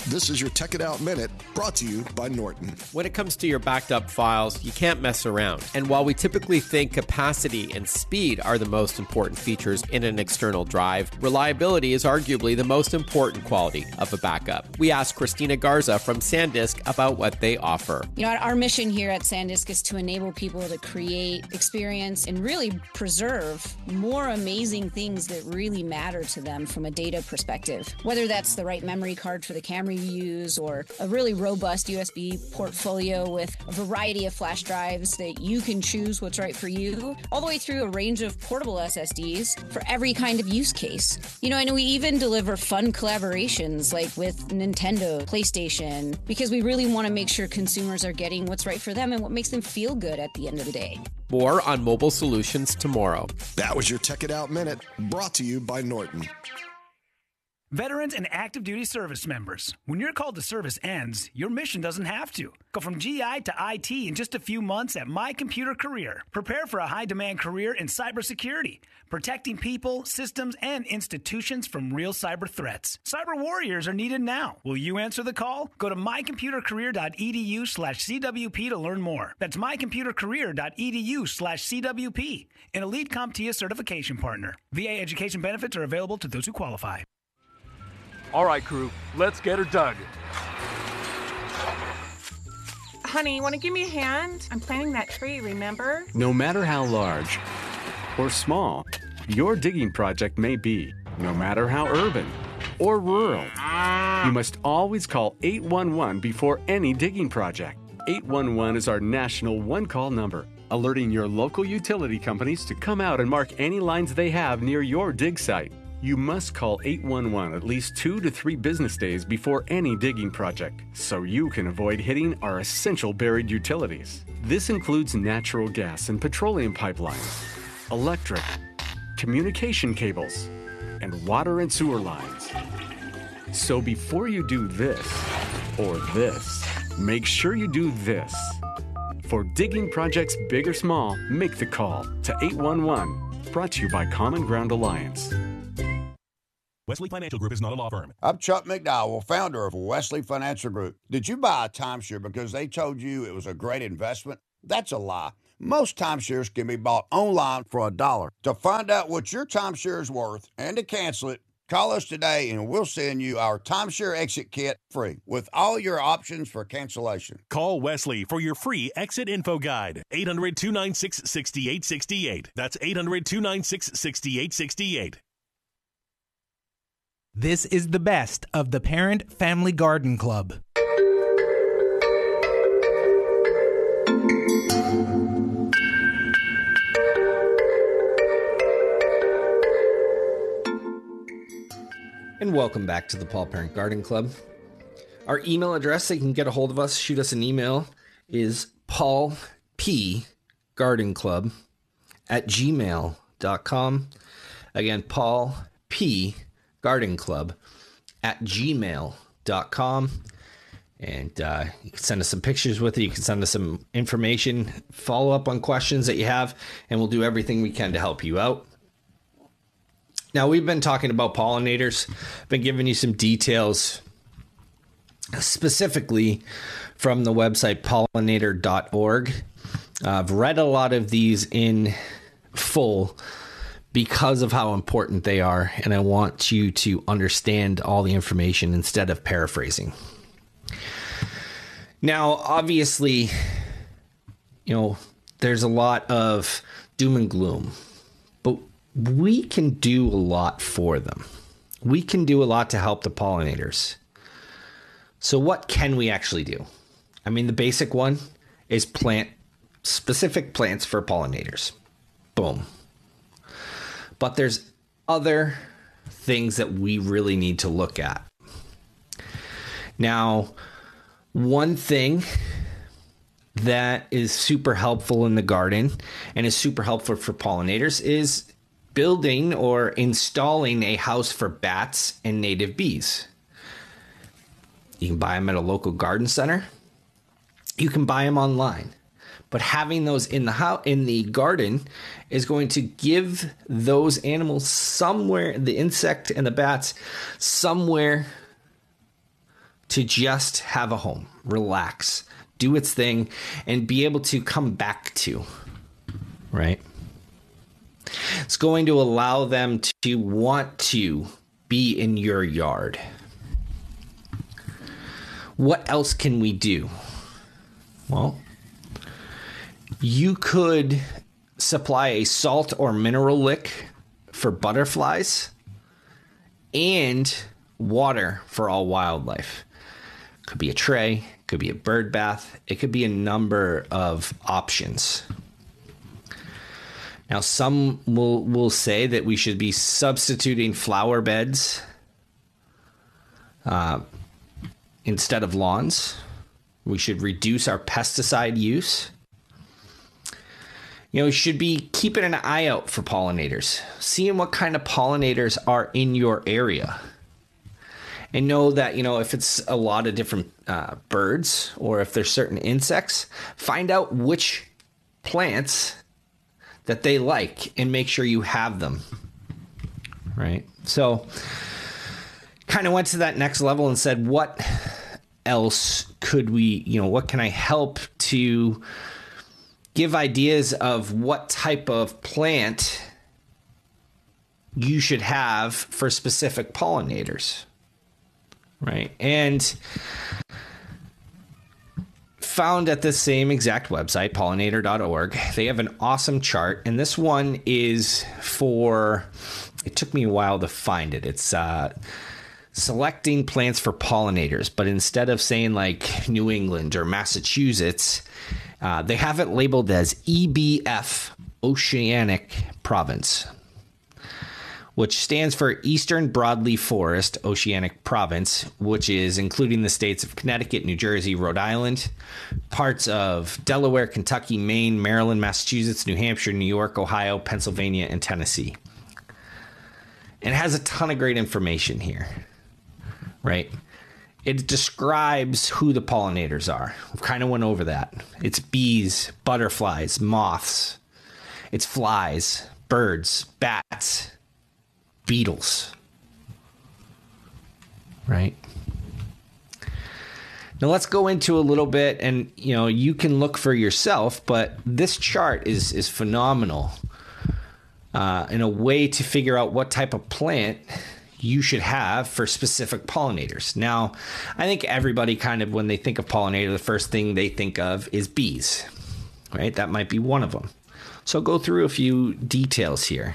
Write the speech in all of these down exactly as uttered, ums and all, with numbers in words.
This is your Tech It Out Minute, brought to you by Norton. When it comes to your backed up files, you can't mess around. And while we typically think capacity and speed are the most important features in an external drive, reliability is arguably the most important quality of a backup. We asked Christina Garza from SanDisk about what they offer. You know, our mission here at SanDisk is to enable people to create, experience, and really preserve more amazing things that really matter to them from a data perspective. Whether that's the right memory card for the camera you use, or a really robust U S B portfolio with a variety of flash drives that you can choose what's right for you, all the way through a range of portable S S Ds for every kind of use case. You know, and we even deliver fun collaborations like with Nintendo, PlayStation, because we really want to make sure consumers are getting what's right for them and what makes them feel good at the end of the day. More on mobile solutions tomorrow. That was your Tech It Out Minute, brought to you by Norton. Veterans and active duty service members, when your call to service ends, your mission doesn't have to. Go from G I to I T in just a few months at My Computer Career. Prepare for a high-demand career in cybersecurity, protecting people, systems, and institutions from real cyber threats. Cyber warriors are needed now. Will you answer the call? Go to mycomputercareer.edu slash CWP to learn more. That's mycomputercareer.edu slash CWP, an Elite CompTIA certification partner. V A education benefits are available to those who qualify. All right, crew, let's get her dug. Honey, want to give me a hand? I'm planting that tree, remember? No matter how large or small your digging project may be, no matter how urban or rural, you must always call eight one one before any digging project. eight one one is our national one-call number, alerting your local utility companies to come out and mark any lines they have near your dig site. You must call eight one one at least two to three business days before any digging project, so you can avoid hitting our essential buried utilities. This includes natural gas and petroleum pipelines, electric, communication cables, and water and sewer lines. So before you do this or this, make sure you do this. For digging projects big or small, make the call to eight one one. Brought to you by Common Ground Alliance. Wesley Financial Group is not a law firm. I'm Chuck McDowell, founder of Wesley Financial Group. Did you buy a timeshare because they told you it was a great investment? That's a lie. Most timeshares can be bought online for a dollar. To find out what your timeshare is worth and to cancel it, call us today and we'll send you our timeshare exit kit free with all your options for cancellation. Call Wesley for your free exit info guide. eight hundred, two nine six, six eight six eight. That's eight hundred, two nine six, six eight six eight. This is the best of the Parent Family Garden Club. And welcome back to the Paul Parent Garden Club. Our email address that you can get a hold of us, shoot us an email, is paulpgardenclub at gmail dot com. Again, Paul P. Garden Club at gmail dot com. And uh, you can send us some pictures with it. You can send us some information, follow up on questions that you have, and we'll do everything we can to help you out. Now, we've been talking about pollinators, been giving you some details specifically from the website pollinator dot org. Uh, I've read a lot of these in full because of how important they are, and I want you to understand all the information instead of paraphrasing. Now, obviously, you know, there's a lot of doom and gloom, but we can do a lot for them. We can do a lot to help the pollinators. So what can we actually do? I mean, the basic one is plant specific plants for pollinators. Boom. But there's other things that we really need to look at. Now, one thing that is super helpful in the garden and is super helpful for pollinators is building or installing a house for bats and native bees. You can buy them at a local garden center. You can buy them online. But having those in the house, in the garden is going to give those animals somewhere, the insect and the bats, somewhere to just have a home, relax, do its thing, and be able to come back to, right? It's going to allow them to want to be in your yard. What else can we do? Well, you could supply a salt or mineral lick for butterflies and water for all wildlife. Could be a tray, could be a bird bath, it could be a number of options. Now, some will, will say that we should be substituting flower beds uh, instead of lawns. We should reduce our pesticide use. You know, we should be keeping an eye out for pollinators, seeing what kind of pollinators are in your area. And know that, you know, if it's a lot of different uh, birds or if there's certain insects, find out which plants that they like and make sure you have them, right? So kind of went to that next level and said, what else could we, you know, what can I help to give ideas of what type of plant you should have for specific pollinators, right? And found at the same exact website, pollinator dot org. They have an awesome chart, and this one is for, it took me a while to find it. It's uh, selecting plants for pollinators, but instead of saying like New England or Massachusetts, uh, they have it labeled as E B F, Oceanic Province, which stands for Eastern Broadleaf Forest Oceanic Province, which is including the states of Connecticut, New Jersey, Rhode Island, parts of Delaware, Kentucky, Maine, Maryland, Massachusetts, New Hampshire, New York, Ohio, Pennsylvania, and Tennessee. And it has a ton of great information here, right? It describes who the pollinators are. We kind of went over that. It's bees, butterflies, moths. It's flies, birds, bats, beetles, right? Now let's go into a little bit, and you know, you can look for yourself, but this chart is is phenomenal uh, in a way to figure out what type of plant you should have for specific pollinators. Now, I think everybody kind of, when they think of pollinator, the first thing they think of is bees, right? That might be one of them. So I'll go through a few details here.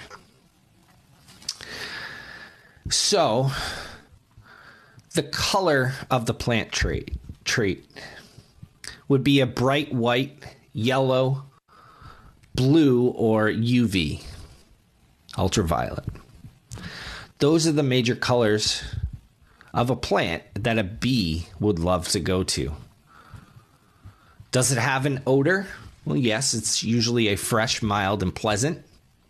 So, the color of the plant trait, trait would be a bright white, yellow, blue, or U V, ultraviolet. Those are the major colors of a plant that a bee would love to go to. Does it have an odor? Well, yes, it's usually a fresh, mild, and pleasant.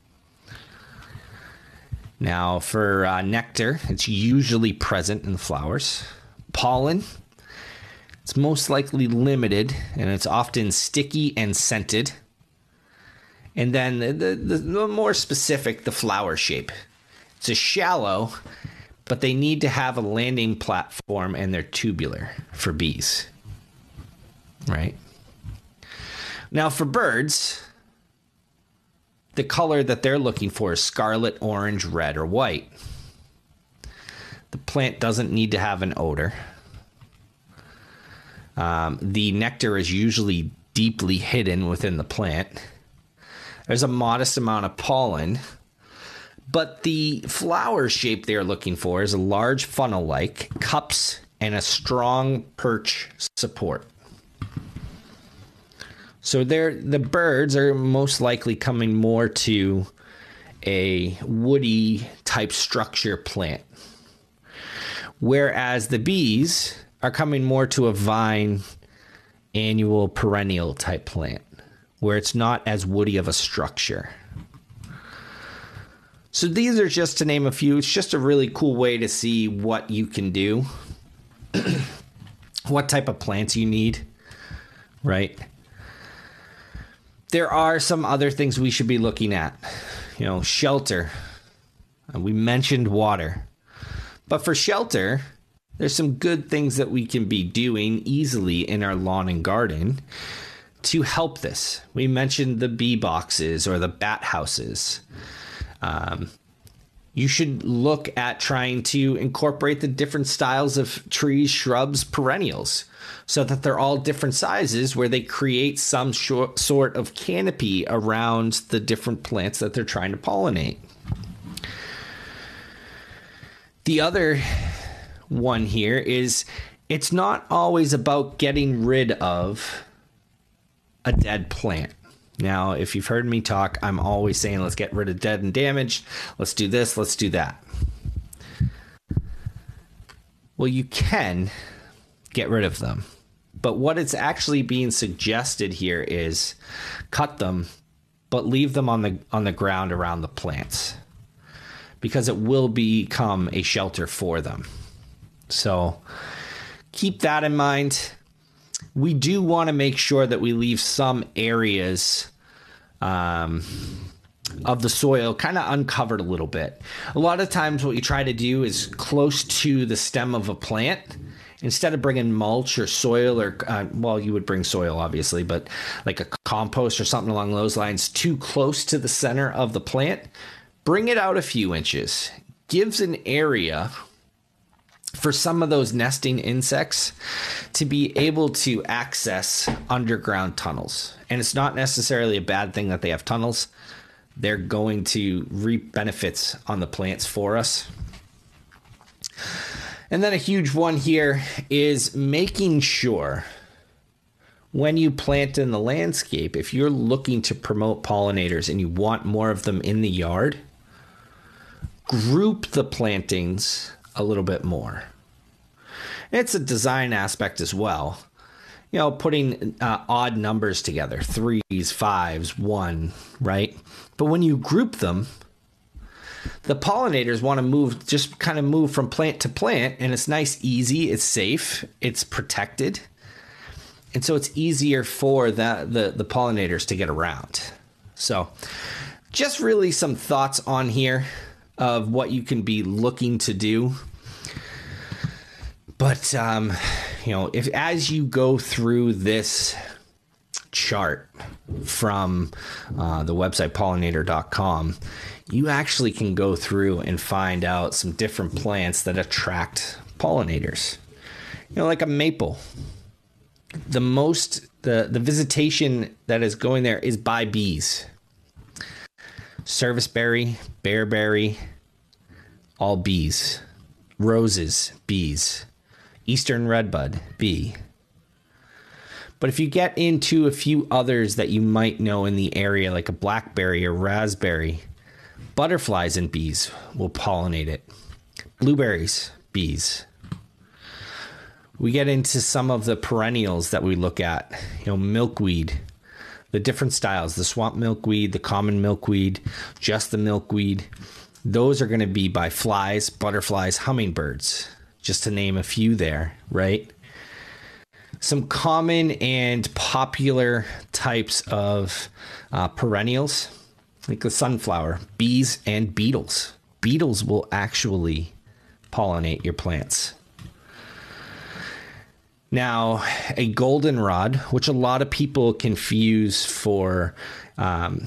Now, for uh, nectar, it's usually present in the flowers. Pollen, it's most likely limited, and it's often sticky and scented. And then the, the, the more specific, the flower shape. It's a shallow, but they need to have a landing platform, and they're tubular for bees, right? Now, for birds, the color that they're looking for is scarlet, orange, red, or white. The plant doesn't need to have an odor. Um, the nectar is usually deeply hidden within the plant. There's a modest amount of pollen, but the flower shape they're looking for is a large funnel-like, cups, and a strong perch support. So they're, the birds are most likely coming more to a woody type structure plant, whereas the bees are coming more to a vine, annual, perennial type plant, where it's not as woody of a structure. So these are just to name a few. It's just a really cool way to see what you can do, what type of plants you need, right? There are some other things we should be looking at. You know, shelter. We mentioned water. But for shelter, there's some good things that we can be doing easily in our lawn and garden to help this. We mentioned the bee boxes or the bat houses. Um, you should look at trying to incorporate the different styles of trees, shrubs, perennials, so that they're all different sizes where they create some short, sort of canopy around the different plants that they're trying to pollinate. The other one here is it's not always about getting rid of a dead plant. Now, if you've heard me talk, I'm always saying let's get rid of dead and damaged. Let's do this, let's do that. Well, you can get rid of them. But what it's actually being suggested here is cut them, but leave them on the on the ground around the plants, because it will become a shelter for them. So keep that in mind. We do want to make sure that we leave some areas um, of the soil kind of uncovered a little bit. A lot of times what you try to do is close to the stem of a plant, instead of bringing mulch or soil or, uh, well, you would bring soil, obviously, but like a compost or something along those lines, too close to the center of the plant, bring it out a few inches. Gives an area for some of those nesting insects to be able to access underground tunnels. And it's not necessarily a bad thing that they have tunnels. They're going to reap benefits on the plants for us. And then a huge one here is making sure when you plant in the landscape, if you're looking to promote pollinators and you want more of them in the yard, group the plantings a little bit more. It's a design aspect as well. You know, putting uh, odd numbers together, threes, fives, one, right? But when you group them, the pollinators want to move, just kind of move from plant to plant, and it's nice, easy, it's safe, it's protected. And so it's easier for the, the, the pollinators to get around. So just really some thoughts on here of what you can be looking to do. But, um, you know, if as you go through this chart from uh, the website pollinator dot com, you actually can go through and find out some different plants that attract pollinators. You know, like a maple. The most, the, the visitation that is going there is by bees. Serviceberry, bearberry, all bees. Roses, bees. Eastern redbud, bee. But if you get into a few others that you might know in the area, like a blackberry or raspberry, butterflies and bees will pollinate it. Blueberries, bees. We get into some of the perennials that we look at, you know, milkweed, the different styles, the swamp milkweed, the common milkweed, just the milkweed. Those are going to be by flies, butterflies, hummingbirds, just to name a few there, right? Some common and popular types of uh, perennials, like the sunflower, bees and beetles. Beetles will actually pollinate your plants. Now, a goldenrod, which a lot of people confuse for um,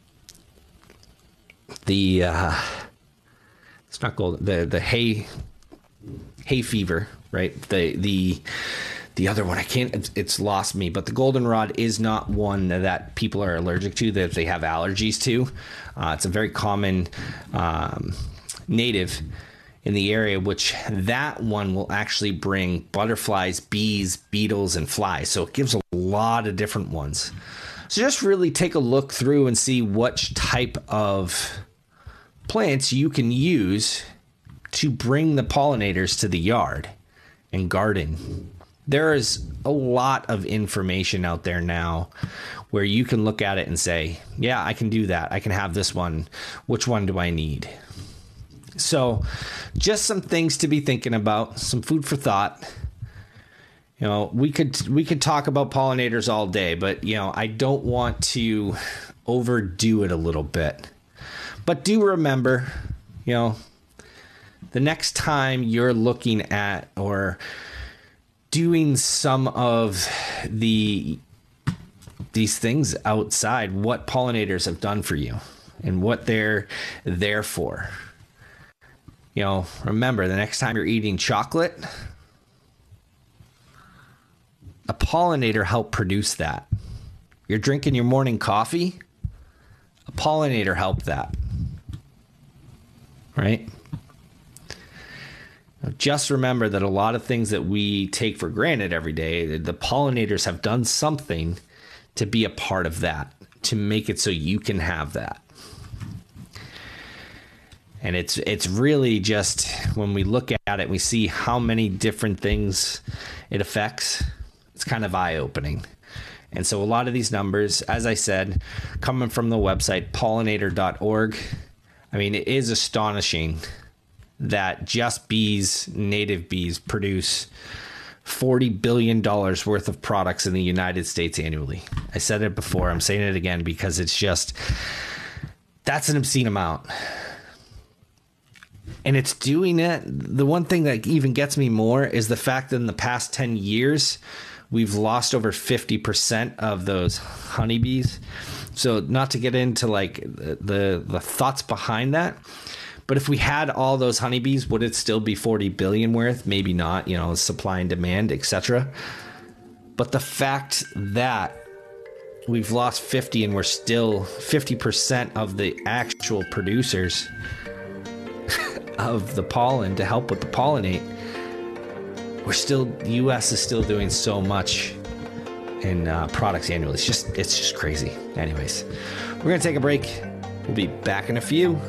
the, uh, it's not gold, the, the hay, hay fever, right? The, the, the other one, I can't, it's, it's lost me, but the goldenrod is not one that people are allergic to, that they have allergies to. Uh, it's a very common um, native in the area, which that one will actually bring butterflies, bees, beetles, and flies. So it gives a lot of different ones. So just really take a look through and see which type of plants you can use to bring the pollinators to the yard and garden. There is a lot of information out there now where you can look at it and say, yeah, I can do that. I can have this one. Which one do I need? So just some things to be thinking about, some food for thought. You know, we could we could talk about pollinators all day, but, you know, I don't want to overdo it a little bit. But do remember, you know, the next time you're looking at or doing some of the these things outside, what pollinators have done for you and what they're there for. You know, remember, the next time you're eating chocolate, a pollinator helped produce that. You're drinking your morning coffee, a pollinator helped that. Right? Just remember that a lot of things that we take for granted every day, the pollinators have done something to be a part of that, to make it so you can have that. And it's it's really just, when we look at it, we see how many different things it affects. It's kind of eye-opening. And so a lot of these numbers, as I said, coming from the website pollinator dot org, I mean, it is astonishing that just bees, native bees, produce forty billion dollars worth of products in the United States annually. I said it before, I'm saying it again, because it's just, that's an obscene amount. And it's doing it. The one thing that even gets me more is the fact that in the past ten years, we've lost over fifty percent of those honeybees. So not to get into like the, the, the thoughts behind that, but if we had all those honeybees, would it still be forty billion worth? Maybe not, you know, supply and demand, et cetera. But the fact that we've lost fifty and we're still fifty percent of the actual producers of the pollen to help with the pollinate, we're still, the U S is still doing so much in uh, products annually. It's just, it's just crazy. Anyways, we're going to take a break. We'll be back in a few.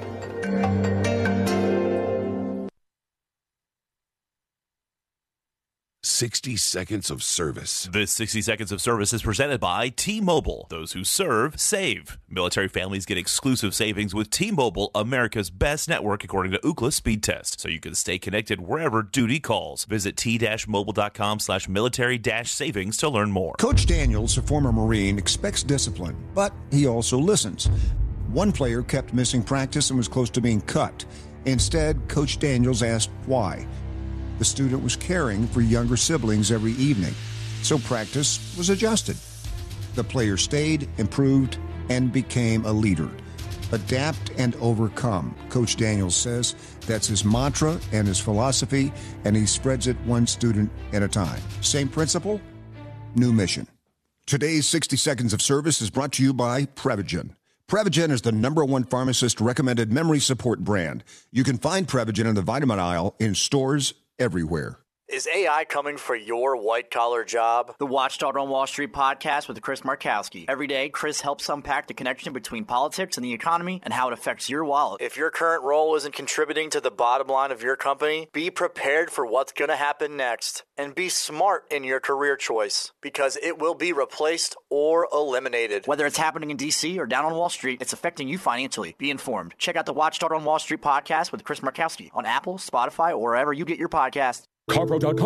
sixty seconds of service. This sixty seconds of service is presented by T-Mobile. Those who serve, save. Military families get exclusive savings with T-Mobile, America's best network according to Ookla Speed Test, so you can stay connected wherever duty calls. Visit t-mobile.com slash military dash savings to learn more. Coach Daniels, a former Marine, expects discipline, but he also listens. One player kept missing practice and was close to being cut. Instead, Coach Daniels asked why. The student was caring for younger siblings every evening, so practice was adjusted. The player stayed, improved, and became a leader. Adapt and overcome, Coach Daniels says. That's his mantra and his philosophy, and he spreads it one student at a time. Same principle, new mission. Today's sixty seconds of service is brought to you by Prevagen. Prevagen is the number one pharmacist-recommended memory support brand. You can find Prevagen in the vitamin aisle in stores everywhere. Is A I coming for your white-collar job? The Watchdog on Wall Street podcast with Chris Markowski. Every day, Chris helps unpack the connection between politics and the economy and how it affects your wallet. If your current role isn't contributing to the bottom line of your company, be prepared for what's going to happen next. And be smart in your career choice, because it will be replaced or eliminated. Whether it's happening in D C or down on Wall Street, it's affecting you financially. Be informed. Check out the Watchdog on Wall Street podcast with Chris Markowski on Apple, Spotify, or wherever you get your podcasts. CarPro dot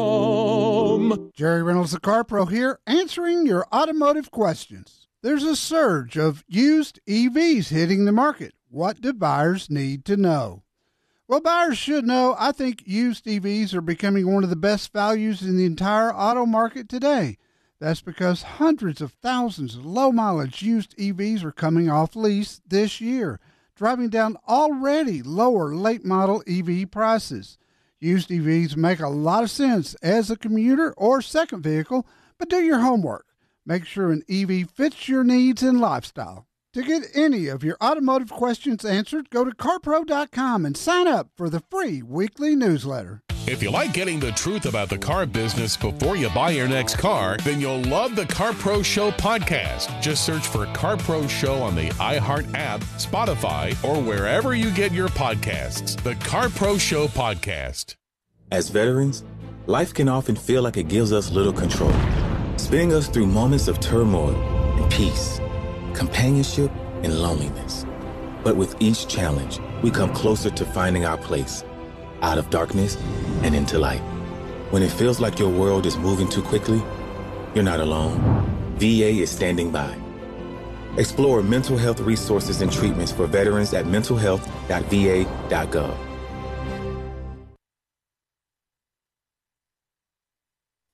com. Jerry Reynolds of CarPro here, answering your automotive questions. There's a surge of used E Vs hitting the market. What do buyers need to know? Well, buyers should know. I think used E Vs are becoming one of the best values in the entire auto market today. That's because hundreds of thousands of low-mileage used E Vs are coming off lease this year, driving down already lower late-model E V prices. Used E Vs make a lot of sense as a commuter or second vehicle, but do your homework. Make sure an E V fits your needs and lifestyle. To get any of your automotive questions answered, go to car pro dot com and sign up for the free weekly newsletter. If you like getting the truth about the car business before you buy your next car, then you'll love the CarPro Show podcast. Just search for CarPro Show on the iHeart app, Spotify, or wherever you get your podcasts. The CarPro Show podcast. As veterans, life can often feel like it gives us little control, spinning us through moments of turmoil and peace, companionship and loneliness. But with each challenge, we come closer to finding our place, out of darkness and into light. When it feels like your world is moving too quickly, you're not alone. V A is standing by. Explore mental health resources and treatments for veterans at mental health dot v a dot gov.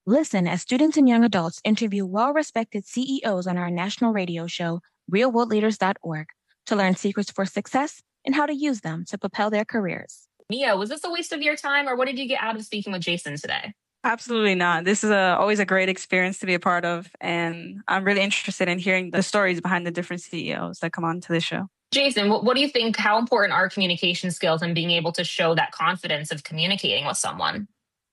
Listen as students and young adults interview well-respected C E Os on our national radio show, real world leaders dot org, to learn secrets for success and how to use them to propel their careers. Mia, was this a waste of your time, or what did you get out of speaking with Jason today? Absolutely not. This is a, always a great experience to be a part of, and I'm really interested in hearing the stories behind the different C E Os that come on to this show. Jason, what, what do you think, how important are communication skills and being able to show that confidence of communicating with someone?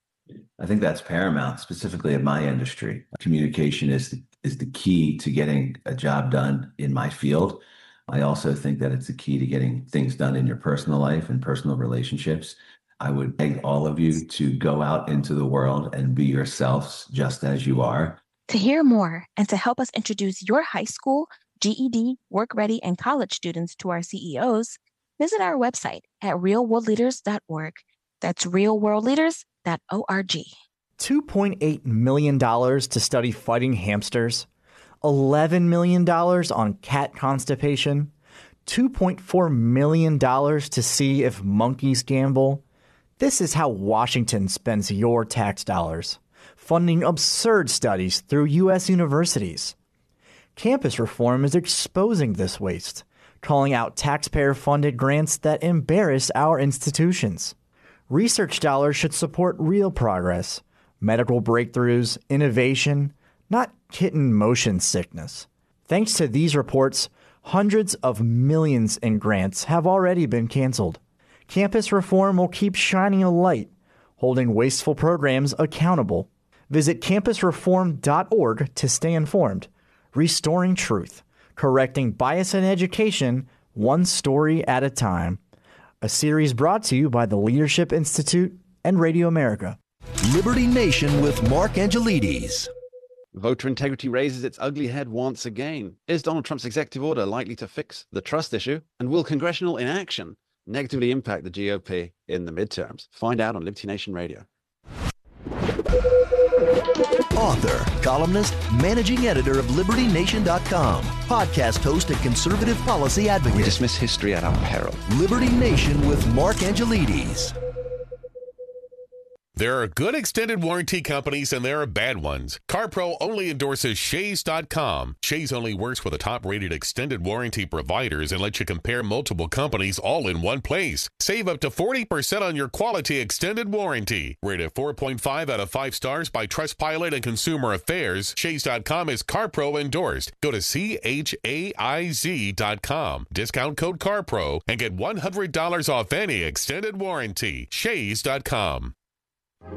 I think that's paramount, specifically in my industry. Communication is the, is the key to getting a job done in my field. I also think that it's the key to getting things done in your personal life and personal relationships. I would beg all of you to go out into the world and be yourselves just as you are. To hear more and to help us introduce your high school, G E D, work ready, and college students to our C E Os, visit our website at real world leaders dot org. That's real world leaders dot org. two point eight million dollars to study fighting hamsters, eleven million dollars on cat constipation, two point four million dollars to see if monkeys gamble. This is how Washington spends your tax dollars, funding absurd studies through U S universities. Campus reform is exposing this waste, calling out taxpayer-funded grants that embarrass our institutions. Research dollars should support real progress, medical breakthroughs, innovation, not kitten motion sickness. Thanks to these reports, hundreds of millions in grants have already been canceled. Campus reform will keep shining a light, holding wasteful programs accountable. Visit campus reform dot org to stay informed. Restoring truth, correcting bias in education, one story at a time. A series brought to you by the Leadership Institute and Radio America. Liberty Nation with Mark Angelides. Voter integrity raises its ugly head once again. Is Donald Trump's executive order likely to fix the trust issue? And will congressional inaction negatively impact the G O P in the midterms? Find out on Liberty Nation Radio. Author, columnist, managing editor of Liberty Nation dot com, podcast host and conservative policy advocate. We dismiss history at our peril. Liberty Nation with Mark Angelides. There are good extended warranty companies and there are bad ones. CarPro only endorses Shays dot com. Shays only works with the top-rated extended warranty providers and lets you compare multiple companies all in one place. Save up to forty percent on your quality extended warranty. Rated four point five out of five stars by Trustpilot and Consumer Affairs, Shays dot com is CarPro endorsed. Go to C H A I Z dot com. Discount code CarPro and get one hundred dollars off any extended warranty. Shays dot com.